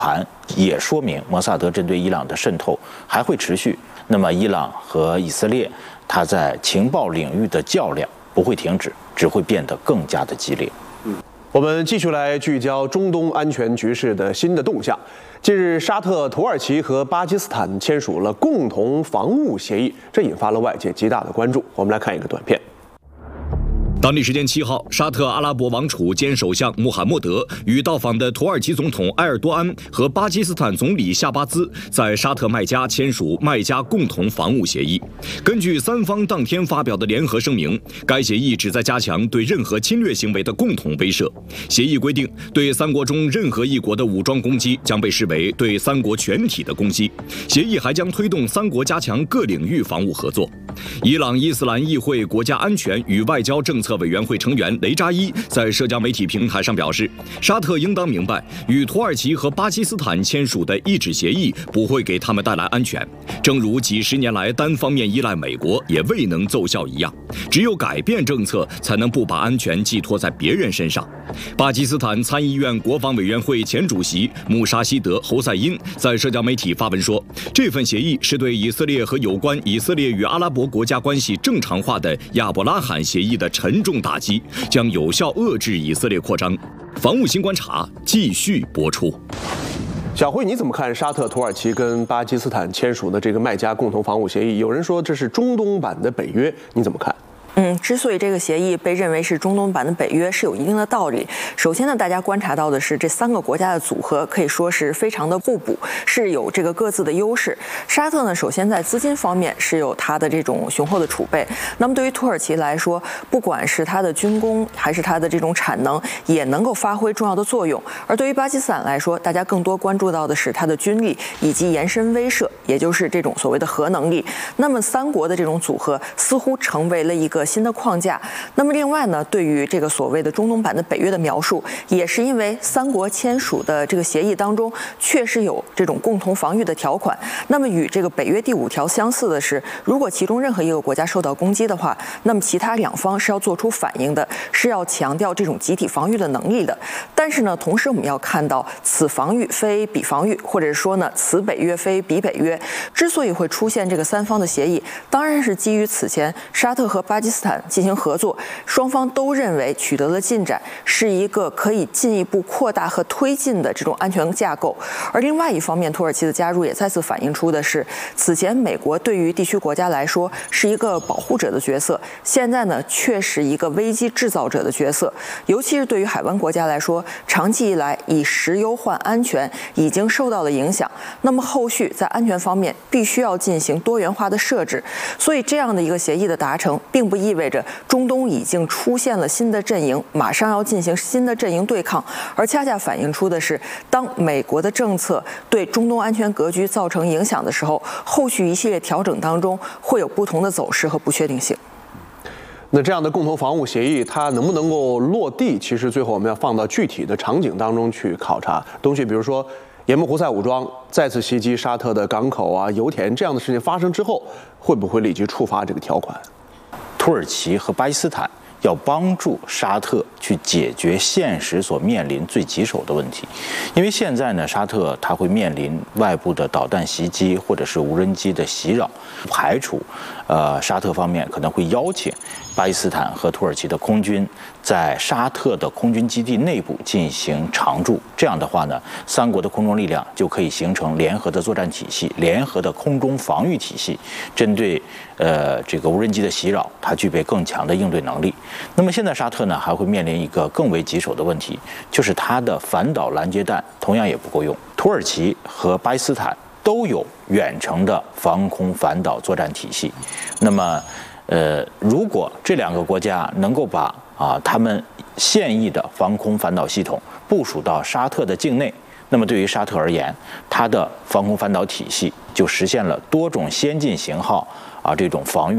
盘也说明摩萨德针对伊朗的渗透还会持续。那么，伊朗和以色列，它在情报领域的较量不会停止，只会变得更加的激烈。 我们继续来聚焦中东安全局势的新的动向。近日，沙特、土耳其和巴基斯坦签署了共同防务协议，这引发了外界极大的关注。我们来看一个短片。 当地时间7号，沙特阿拉伯王储兼首相穆罕默德与到访的土耳其总统埃尔多安和巴基斯坦总理夏巴兹在沙特麦加签署麦加共同防务协议。根据三方当天发表的联合声明，该协议旨在加强对任何侵略行为的共同威慑。协议规定，对三国中任何一国的武装攻击将被视为对三国全体的攻击。协议还将推动三国加强各领域防务合作。伊朗伊斯兰议会国家安全与外交政策委员会成员雷扎伊在社交媒体平台上表示，沙特应当明白，与土耳其和巴基斯坦签署的一纸协议不会给他们带来安全，正如几十年来单方面依赖美国也未能奏效一样。只有改变政策，才能不把安全寄托在别人身上。巴基斯坦参议院国防委员会前主席穆沙希德·侯赛因在社交媒体发文说，这份协议是对以色列和有关以色列与阿拉伯国家关系正常化的亚伯拉罕协议的沉重打击，将有效遏制以色列扩张。防务新观察继续播出。 小慧，你怎么看沙特、土耳其跟巴基斯坦签署的这个麦加共同防务协议？有人说这是中东版的北约，你怎么看？ 之所以这个协议被认为是中东版的北约，是有一定的道理。首先呢，大家观察到的是这三个国家的组合可以说是非常的互补，是有这个各自的优势。沙特呢，首先在资金方面是有它的这种雄厚的储备。那么对于土耳其来说，不管是它的军工还是它的这种产能，也能够发挥重要的作用。而对于巴基斯坦来说，大家更多关注到的是它的军力以及延伸威慑，也就是这种所谓的核能力。那么三国的这种组合似乎成为了一个新的框架。那么另外呢，对于这个所谓的中东版的北约的描述，也是因为三国签署的这个协议当中确实有这种共同防御的条款。那么与这个北约第5条相似的是，如果其中任何一个国家受到攻击的话，那么其他两方是要做出反应的，是要强调这种集体防御的能力的。但是呢，同时我们要看到此防御非彼防御，或者说呢，此北约非彼北约。之所以会出现这个三方的协议，当然是基于此前沙特和巴基斯坦进行合作，双方都认为取得了进展，是一个可以进一步扩大和推进的这种安全架构。而另外一方面，土耳其的加入也再次反映出的是，此前美国对于地区国家来说是一个保护者的角色，现在呢却是一个危机制造者的角色。尤其是对于海湾国家来说，长期以来以石油换安全已经受到了影响，那么后续在安全方面必须要进行多元化的设置。所以这样的一个协议的达成，并不意味着中东已经出现了新的阵营，马上要进行新的阵营对抗，而恰恰反映出的是，当美国的政策对中东安全格局造成影响的时候，后续一系列调整当中会有不同的走势和不确定性。 那这样的共同防务协议，它能不能够落地？其实最后我们要放到具体的场景当中去考察东西，比如说也门胡塞武装再次袭击沙特的港口啊、油田这样的事情发生之后，会不会立即触发这个条款？ 土耳其和巴基斯坦要帮助沙特去解决现实所面临最棘手的问题，因为现在呢，沙特它会面临外部的导弹袭击或者是无人机的袭扰，不排除沙特方面可能会邀请巴基斯坦和土耳其的空军在沙特的空军基地内部进行常驻。这样的话呢，三国的空中力量就可以形成联合的作战体系、联合的空中防御体系，针对这个无人机的袭扰，它具备更强的应对能力。那么现在沙特呢还会面临一个更为棘手的问题，就是它的反导拦截弹同样也不够用。土耳其和巴基斯坦都有远程的防空反导作战体系，那么如果这两个国家能够把他们现役的防空反导系统部署到沙特的境内，那么对于沙特而言，它的防空反导体系就实现了多种先进型号这种防御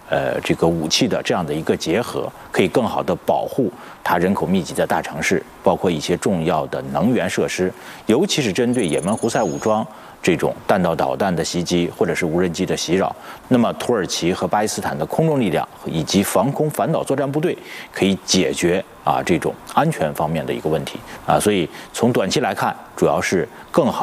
这个武器的这样的一个结合，可以更好的保护它人口密集的大城市，包括一些重要的能源设施，尤其是针对也门胡塞武装这种弹道导弹的袭击或者是无人机的袭扰，那么土耳其和巴基斯坦的空中力量以及防空反导作战部队可以解决这种安全方面的一个问题所以从短期来看，主要是更好